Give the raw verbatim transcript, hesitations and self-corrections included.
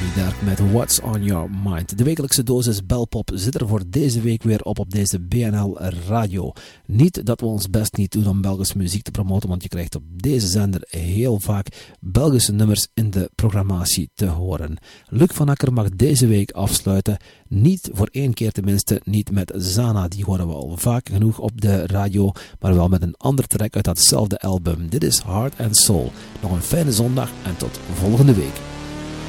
Derk met What's on Your Mind. De wekelijkse dosis Belpop zit er voor deze week weer op op deze B N L Radio. Niet dat we ons best niet doen om Belgische muziek te promoten, want je krijgt op deze zender heel vaak Belgische nummers in de programmatie te horen. Luc van Akker mag deze week afsluiten. Niet voor één keer tenminste, niet met Zana. Die horen we al vaak genoeg op de radio, maar wel met een ander track uit datzelfde album. Dit is Heart and Soul. Nog een fijne zondag en tot volgende week.